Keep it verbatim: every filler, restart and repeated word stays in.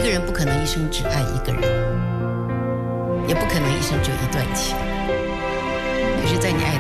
个人不可能一生只爱一个人，也不可能一生只有一段情。可是，在你爱